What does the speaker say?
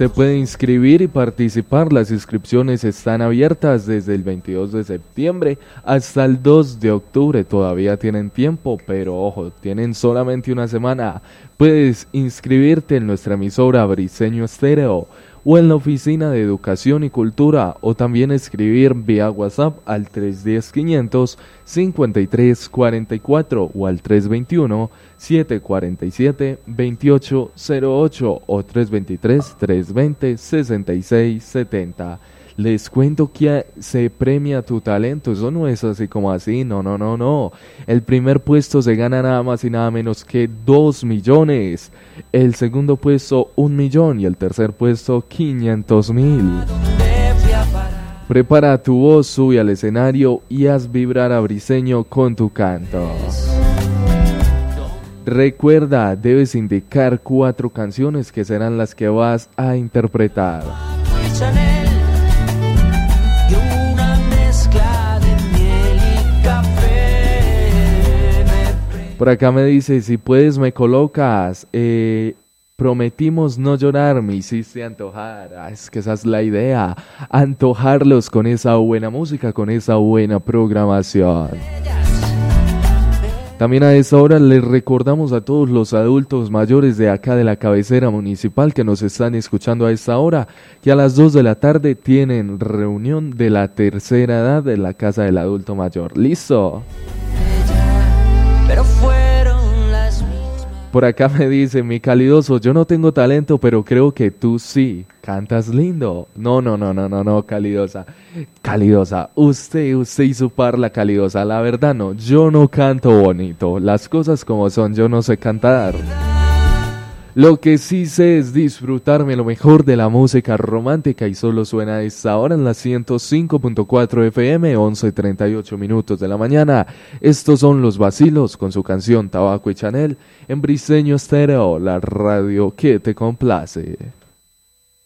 Se puede inscribir y participar. Las inscripciones están abiertas desde el 22 de septiembre hasta el 2 de octubre. Todavía tienen tiempo, pero ojo, tienen solamente una semana. Puedes inscribirte en nuestra emisora Briseño Estéreo o en la Oficina de Educación y Cultura, o también escribir vía WhatsApp al 310-500-5344 o al 321-747-2808 o 323-320-6670. Les cuento que se premia tu talento. Eso no es así como así, no. El primer puesto se gana nada más y nada menos que 2 millones. El segundo puesto 1 millón y el tercer puesto 500,000. Prepara tu voz, sube al escenario y haz vibrar a Briseño con tu canto. Recuerda, debes indicar 4 canciones que serán las que vas a interpretar. Por acá me dice, si puedes me colocas, prometimos no llorar, me hiciste antojar. Es que esa es la idea, antojarlos con esa buena música, con esa buena programación. También a esta hora les recordamos a todos los adultos mayores de acá de la cabecera municipal que nos están escuchando a esta hora, que a las 2 de la tarde tienen reunión de la tercera edad en la casa del adulto mayor. ¿Listo? Por acá me dice, mi calidoso, yo no tengo talento, pero creo que tú sí, cantas lindo. No, calidosa. Calidosa, usted y su parla, calidosa, la verdad no, yo no canto bonito, las cosas como son, yo no sé cantar. Lo que sí sé es disfrutarme lo mejor de la música romántica y solo suena a esta hora en la 105.4 FM, 11:38 minutos de la mañana. Estos son Los Vacilos con su canción Tabaco y Chanel en Briseño Estéreo, la radio que te complace.